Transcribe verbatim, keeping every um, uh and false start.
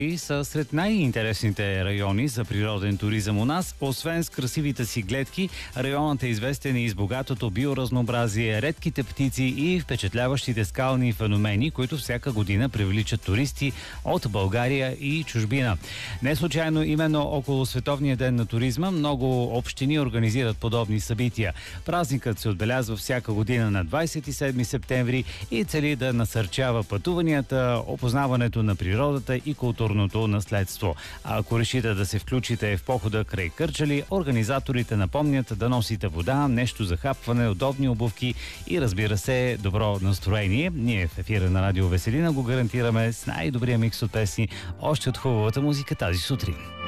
И са сред най-интересните райони за природен туризъм у нас. Освен с красивите си гледки, районът е известен и с богатото биоразнообразие, редките птици и впечатляващите скални феномени, които всяка година привличат туристи от България и чужбина. Не случайно именно около Световния ден на туризма много общини организират подобни събития. Празникът се отбелязва всяка година на двадесет и седми септември и цели да насърчава пътуванията, опознаването на природата и културното наследство. А ако решите да се включите в похода край Кърджали, организаторите напомнят да носите вода, нещо за хапване, удобни обувки и, разбира се, добро настроение. Ние в ефира на Радио Веселина го гарантираме с най-добрия микс от песни, още от хубавата музика тази сутрин.